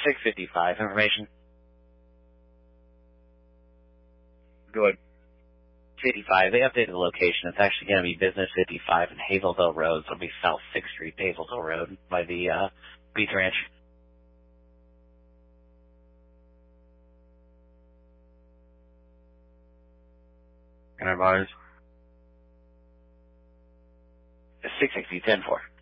655 information. Go ahead. 55, they updated the location. It's actually going to be Business 55 in Hazelville Road. So it'll be South 6th Street, Hazelville Road, by the Beach Ranch. Can I advise? 660, 10-4.